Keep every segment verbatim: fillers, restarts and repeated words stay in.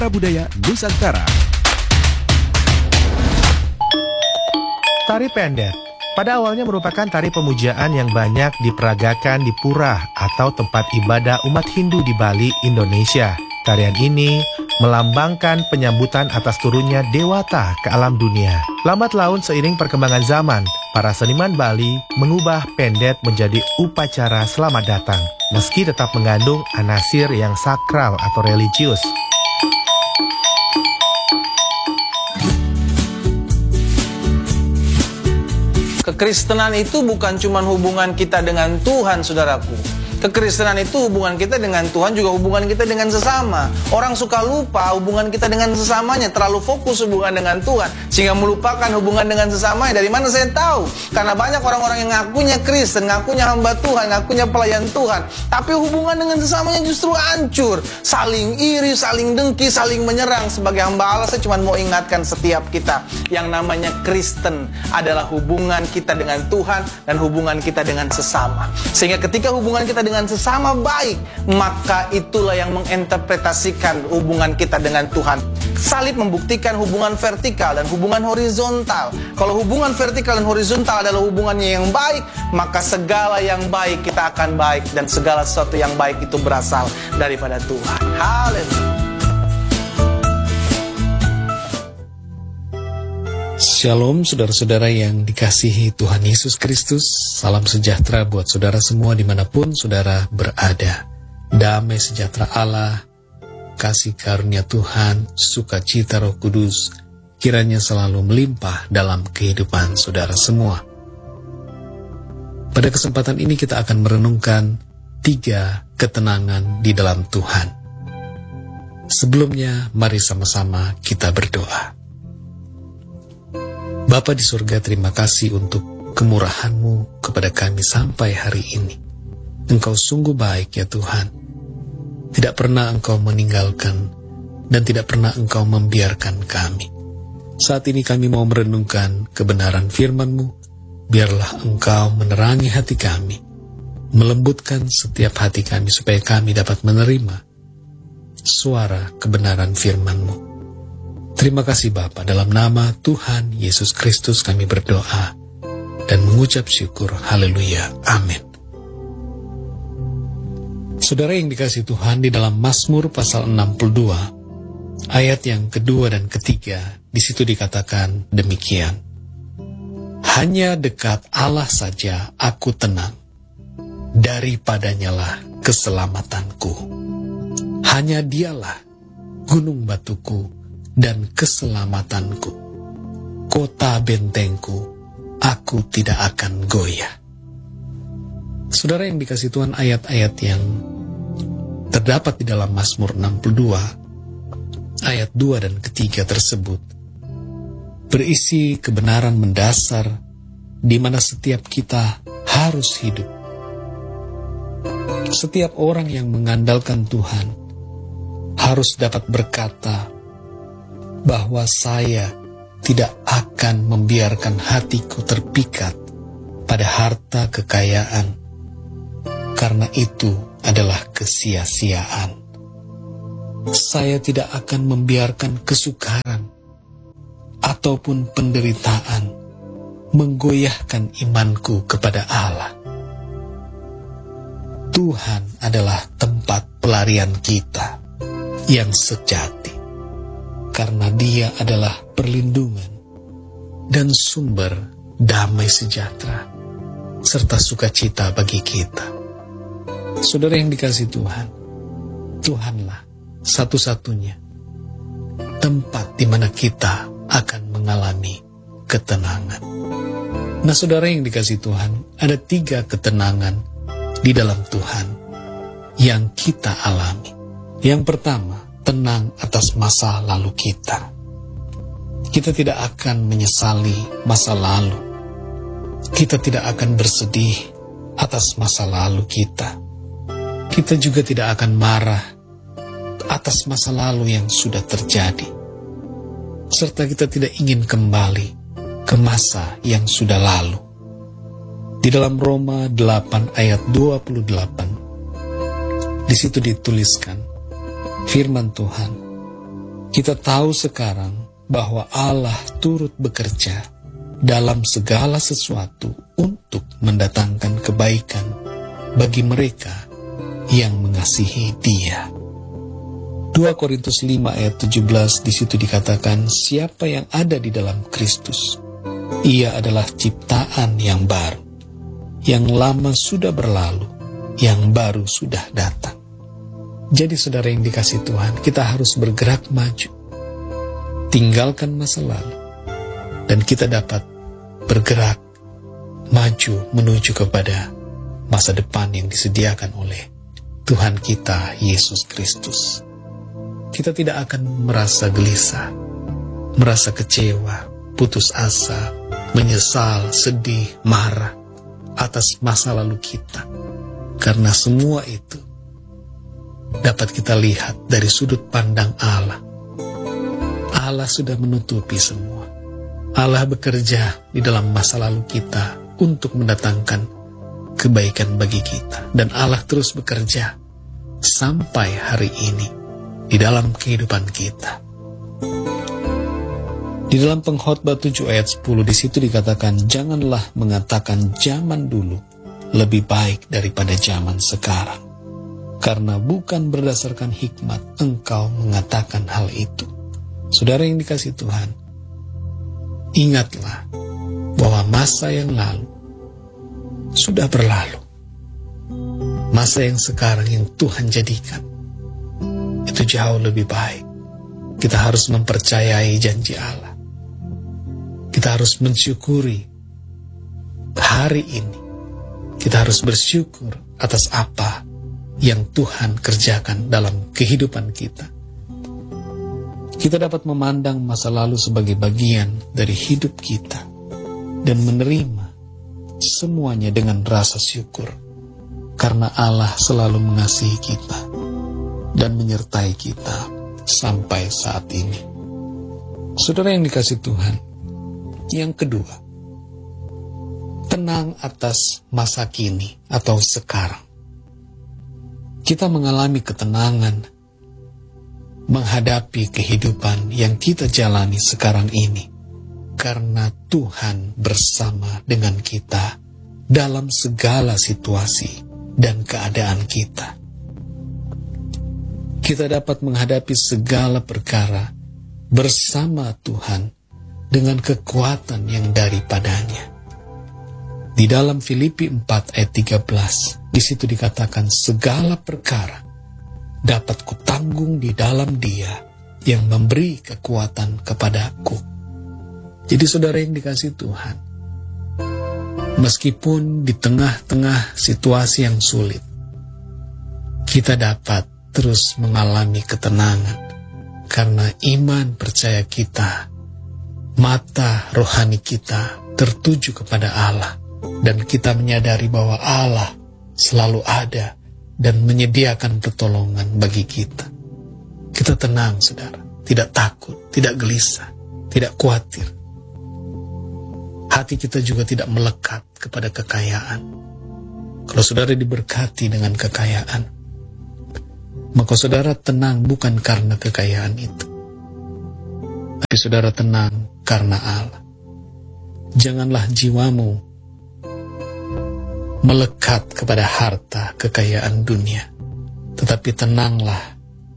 Budaya Nusantara. Tari pendet pada awalnya merupakan tari pemujaan yang banyak diperagakan di pura atau tempat ibadah umat Hindu di Bali, Indonesia. Tarian ini melambangkan penyambutan atas turunnya dewata ke alam dunia. Lambat laun seiring perkembangan zaman, para seniman Bali mengubah pendet menjadi upacara selamat datang, meski tetap mengandung anasir yang sakral atau religius. Kekristenan itu bukan cuma hubungan kita dengan Tuhan, saudaraku. Kekristenan itu hubungan kita dengan Tuhan, juga hubungan kita dengan sesama. Orang suka lupa hubungan kita dengan sesamanya, terlalu fokus hubungan dengan Tuhan, sehingga melupakan hubungan dengan sesamanya. Dari mana saya tahu? Karena banyak orang-orang yang ngakunya Kristen, ngakunya hamba Tuhan, ngakunya pelayan Tuhan, tapi hubungan dengan sesamanya justru hancur. Saling iri, saling dengki, saling menyerang. Sebagai hamba Allah, saya cuma mau ingatkan setiap kita, yang namanya Kristen adalah hubungan kita dengan Tuhan dan hubungan kita dengan sesama. Sehingga ketika hubungan kita dengan dengan sesama baik, maka itulah yang menginterpretasikan hubungan kita dengan Tuhan. Salib membuktikan hubungan vertikal dan hubungan horizontal. Kalau hubungan vertikal dan horizontal adalah hubungannya yang baik, maka segala yang baik kita akan baik, dan segala sesuatu yang baik itu berasal daripada Tuhan. Haleluya. Shalom saudara-saudara yang dikasihi Tuhan Yesus Kristus. Salam sejahtera buat saudara semua dimanapun saudara berada. Damai sejahtera Allah, kasih karunia Tuhan, sukacita Roh Kudus, kiranya selalu melimpah dalam kehidupan saudara semua. Pada kesempatan ini kita akan merenungkan tiga ketenangan di dalam Tuhan. Sebelumnya, mari sama-sama kita berdoa. Bapa di surga, terima kasih untuk kemurahan-Mu kepada kami sampai hari ini. Engkau sungguh baik ya Tuhan. Tidak pernah Engkau meninggalkan dan tidak pernah Engkau membiarkan kami. Saat ini kami mau merenungkan kebenaran firman-Mu. Biarlah Engkau menerangi hati kami, melembutkan setiap hati kami supaya kami dapat menerima suara kebenaran firman-Mu. Terima kasih Bapa, dalam nama Tuhan Yesus Kristus kami berdoa dan mengucap syukur. Haleluya. Amin. Saudara yang dikasihi Tuhan, di dalam Mazmur pasal enam puluh dua, ayat yang kedua dan ketiga, di situ dikatakan demikian. Hanya dekat Allah saja aku tenang, daripadanyalah keselamatanku. Hanya Dialah gunung batuku dan keselamatanku, kota bentengku, aku tidak akan goyah. Saudara yang dikasihi Tuhan, ayat-ayat yang terdapat di dalam Mazmur enam puluh dua, ayat dua dan ketiga tersebut, berisi kebenaran mendasar di mana setiap kita harus hidup. Setiap orang yang mengandalkan Tuhan harus dapat berkata bahwa saya tidak akan membiarkan hatiku terpikat pada harta kekayaan, karena itu adalah kesia-siaan. Saya tidak akan membiarkan kesukaran ataupun penderitaan menggoyahkan imanku kepada Allah. Tuhan adalah tempat pelarian kita yang sejati, karena Dia adalah perlindungan dan sumber damai sejahtera serta sukacita bagi kita. Saudara yang dikasihi Tuhan, Tuhanlah satu-satunya tempat di mana kita akan mengalami ketenangan. Nah saudara yang dikasihi Tuhan, ada tiga ketenangan di dalam Tuhan yang kita alami. Yang pertama, tenang atas masa lalu kita. Kita tidak akan menyesali masa lalu. Kita tidak akan bersedih atas masa lalu kita. Kita juga tidak akan marah atas masa lalu yang sudah terjadi. Serta kita tidak ingin kembali ke masa yang sudah lalu. Di dalam Roma delapan ayat dua puluh delapan, di situ dituliskan firman Tuhan, Kita tahu sekarang bahwa Allah turut bekerja dalam segala sesuatu untuk mendatangkan kebaikan bagi mereka yang mengasihi Dia. dua Korintus lima ayat tujuh belas, di situ dikatakan, siapa yang ada di dalam Kristus, ia adalah ciptaan yang baru. Yang lama sudah berlalu, yang baru sudah datang. Jadi saudara yang dikasihi Tuhan, kita harus bergerak maju. Tinggalkan masa lalu, dan kita dapat bergerak maju menuju kepada masa depan yang disediakan oleh Tuhan kita, Yesus Kristus. Kita tidak akan merasa gelisah, merasa kecewa, putus asa, menyesal, sedih, marah atas masa lalu kita. Karena semua itu dapat kita lihat dari sudut pandang Allah. Allah sudah menutupi semua. Allah bekerja di dalam masa lalu kita untuk mendatangkan kebaikan bagi kita. Dan Allah terus bekerja sampai hari ini di dalam kehidupan kita. Di dalam Pengkhotbah tujuh ayat sepuluh, di situ dikatakan, janganlah mengatakan zaman dulu lebih baik daripada zaman sekarang, karena bukan berdasarkan hikmat engkau mengatakan hal itu. Saudara yang dikasihi Tuhan, ingatlah bahwa masa yang lalu sudah berlalu. Masa yang sekarang yang Tuhan jadikan itu jauh lebih baik. Kita harus mempercayai janji Allah. Kita harus mensyukuri hari ini. Kita harus bersyukur atas apa yang Tuhan kerjakan dalam kehidupan kita. Kita dapat memandang masa lalu sebagai bagian dari hidup kita dan menerima semuanya dengan rasa syukur, karena Allah selalu mengasihi kita dan menyertai kita sampai saat ini. Saudara yang dikasihi Tuhan, yang kedua, tenang atas masa kini atau sekarang. Kita mengalami ketenangan menghadapi kehidupan yang kita jalani sekarang ini karena Tuhan bersama dengan kita dalam segala situasi dan keadaan kita. Kita dapat menghadapi segala perkara bersama Tuhan dengan kekuatan yang daripadanya. Di dalam Filipi empat ayat tiga belas, di situ dikatakan, segala perkara dapat kutanggung di dalam Dia yang memberi kekuatan kepadaku. Jadi saudara yang dikasihi Tuhan, meskipun di tengah-tengah situasi yang sulit, kita dapat terus mengalami ketenangan karena iman percaya kita, mata rohani kita tertuju kepada Allah, dan kita menyadari bahwa Allah selalu ada dan menyediakan pertolongan bagi kita. Kita tenang, saudara, tidak takut, tidak gelisah, tidak khawatir. Hati kita juga tidak melekat kepada kekayaan. Kalau saudara diberkati dengan kekayaan, maka saudara tenang bukan karena kekayaan itu, tapi saudara tenang karena Allah. Janganlah jiwamu melekat kepada harta kekayaan dunia, tetapi tenanglah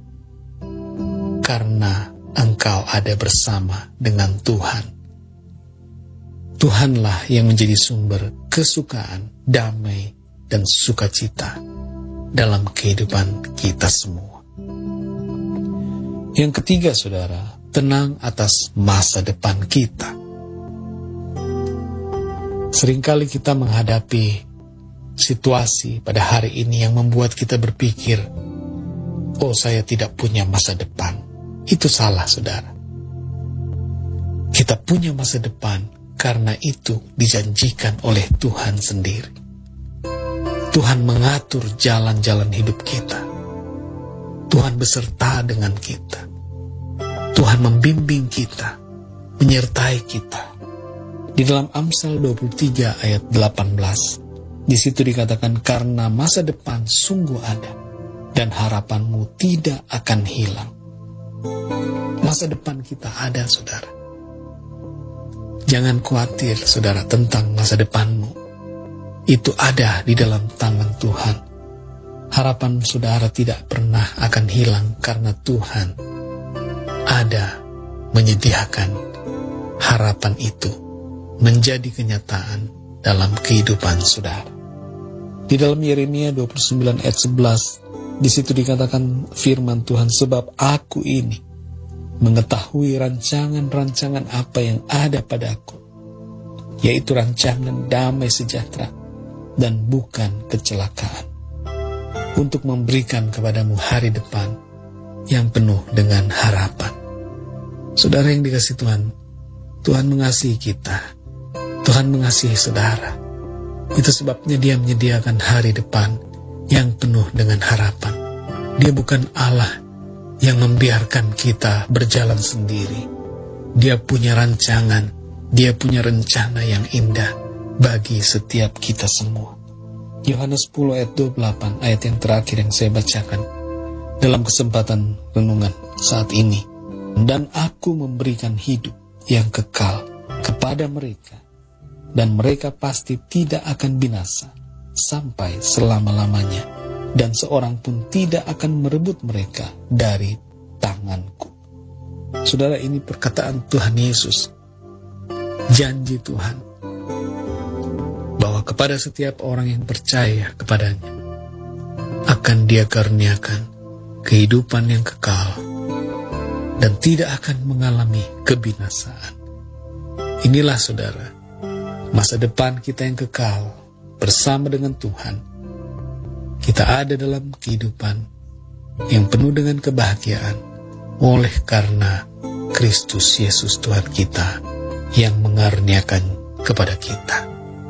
karena engkau ada bersama dengan Tuhan. Tuhanlah yang menjadi sumber kesukaan, damai, dan sukacita dalam kehidupan kita semua. Yang ketiga, saudara, tenang atas masa depan kita. Seringkali kita menghadapi situasi pada hari ini yang membuat kita berpikir, oh, saya tidak punya masa depan. Itu salah, saudara. Kita punya masa depan karena itu dijanjikan oleh Tuhan sendiri. Tuhan mengatur jalan-jalan hidup kita. Tuhan beserta dengan kita. Tuhan membimbing kita, menyertai kita. Di dalam Amsal dua puluh tiga ayat delapan belas, di situ dikatakan, karena masa depan sungguh ada dan harapanmu tidak akan hilang. Masa depan kita ada, saudara. Jangan khawatir, saudara, tentang masa depanmu. Itu ada di dalam tangan Tuhan. Harapan saudara tidak pernah akan hilang karena Tuhan ada menyediakan harapan itu menjadi kenyataan dalam kehidupan saudara. Di dalam Yeremia dua puluh sembilan ayat sebelas, di situ dikatakan firman Tuhan, sebab aku ini mengetahui rancangan-rancangan apa yang ada padaku, yaitu rancangan damai sejahtera dan bukan kecelakaan, untuk memberikan kepadamu hari depan yang penuh dengan harapan. Saudara yang dikasihi Tuhan, Tuhan mengasihi kita, Tuhan mengasihi saudara. Itu sebabnya Dia menyediakan hari depan yang penuh dengan harapan. Dia bukan Allah yang membiarkan kita berjalan sendiri. Dia punya rancangan, Dia punya rencana yang indah bagi setiap kita semua. Yohanes sepuluh ayat dua puluh delapan, ayat yang terakhir yang saya bacakan dalam kesempatan renungan saat ini. Dan aku memberikan hidup yang kekal kepada mereka, dan mereka pasti tidak akan binasa sampai selama-lamanya, dan seorang pun tidak akan merebut mereka dari tanganku. Saudara, ini perkataan Tuhan Yesus, janji Tuhan, bahwa kepada setiap orang yang percaya kepadanya, akan Dia karuniakan kehidupan yang kekal, dan tidak akan mengalami kebinasaan. Inilah saudara, masa depan kita yang kekal bersama dengan Tuhan. Kita ada dalam kehidupan yang penuh dengan kebahagiaan oleh karena Kristus Yesus Tuhan kita yang mengaruniakan kepada kita.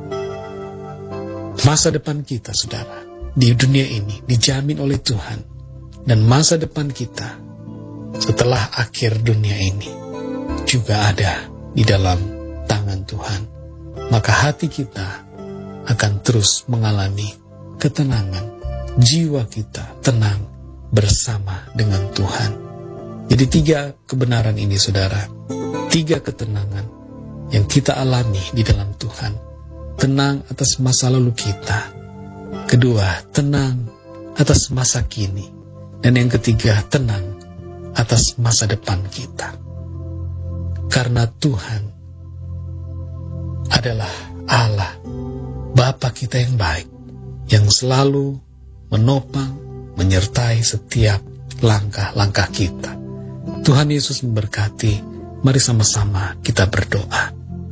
Masa depan kita, saudara, di dunia ini dijamin oleh Tuhan, dan masa depan kita setelah akhir dunia ini juga ada di dalam tangan Tuhan. Maka hati kita akan terus mengalami ketenangan. Jiwa kita tenang bersama dengan Tuhan. Jadi tiga kebenaran ini, saudara, tiga ketenangan yang kita alami di dalam Tuhan. Tenang atas masa lalu kita. Kedua, tenang atas masa kini. Dan yang ketiga, tenang atas masa depan kita. Karena Tuhan adalah Allah, Bapa kita yang baik, yang selalu menopang, menyertai setiap langkah-langkah kita. Tuhan Yesus memberkati. Mari sama-sama kita berdoa.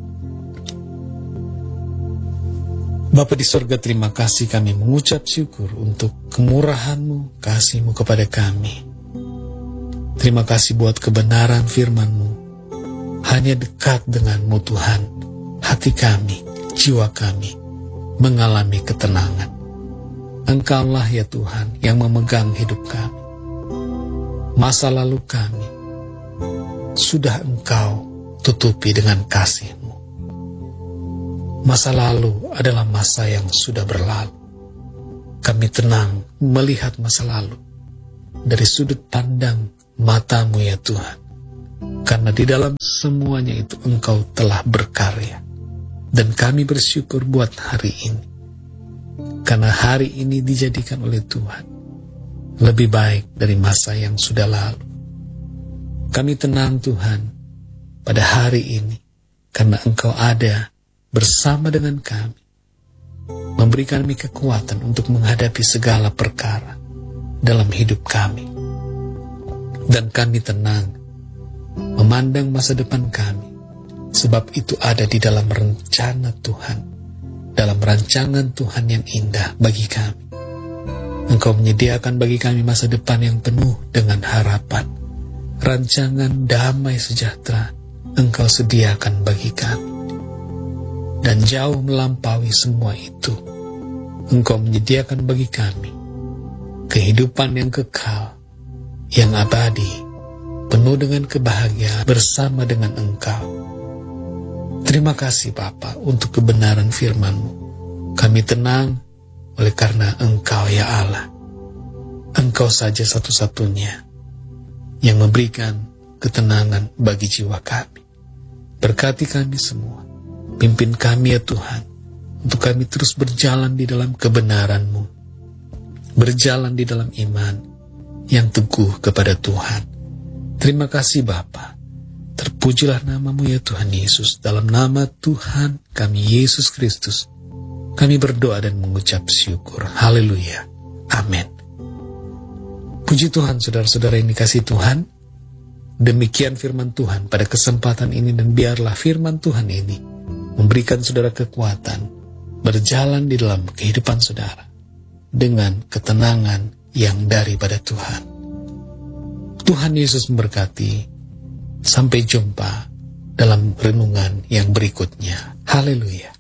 Bapa di sorga, terima kasih, kami mengucap syukur untuk kemurahan-Mu, kasih-Mu kepada kami. Terima kasih buat kebenaran firman-Mu. Hanya dekat dengan-Mu Tuhan, hati kami, jiwa kami mengalami ketenangan. Engkaulah ya Tuhan yang memegang hidup kami. Masa lalu kami sudah Engkau tutupi dengan kasih-Mu. Masa lalu adalah masa yang sudah berlalu. Kami tenang melihat masa lalu dari sudut pandang mata-Mu ya Tuhan. Karena di dalam semuanya itu Engkau telah berkarya. Dan kami bersyukur buat hari ini. Karena hari ini dijadikan oleh Tuhan lebih baik dari masa yang sudah lalu. Kami tenang Tuhan pada hari ini, karena Engkau ada bersama dengan kami, memberikan kami kekuatan untuk menghadapi segala perkara dalam hidup kami. Dan kami tenang memandang masa depan kami, sebab itu ada di dalam rencana Tuhan, dalam rancangan Tuhan yang indah bagi kami. Engkau menyediakan bagi kami masa depan yang penuh dengan harapan. Rancangan damai sejahtera Engkau sediakan bagi kami. Dan jauh melampaui semua itu, Engkau menyediakan bagi kami kehidupan yang kekal, yang abadi, penuh dengan kebahagiaan bersama dengan Engkau. Terima kasih Bapa untuk kebenaran firman-Mu. Kami tenang oleh karena Engkau ya Allah. Engkau saja satu-satunya yang memberikan ketenangan bagi jiwa kami. Berkati kami semua. Pimpin kami ya Tuhan, untuk kami terus berjalan di dalam kebenaran-Mu. Berjalan di dalam iman yang teguh kepada Tuhan. Terima kasih Bapa. Terpujilah nama-Mu ya Tuhan Yesus. Dalam nama Tuhan kami Yesus Kristus, kami berdoa dan mengucap syukur. Haleluya. Amin. Puji Tuhan, saudara-saudara yang dikasihi Tuhan. Demikian firman Tuhan pada kesempatan ini, dan biarlah firman Tuhan ini memberikan saudara kekuatan berjalan di dalam kehidupan saudara dengan ketenangan yang daripada Tuhan. Tuhan Yesus memberkati. Sampai jumpa dalam renungan yang berikutnya. Haleluya.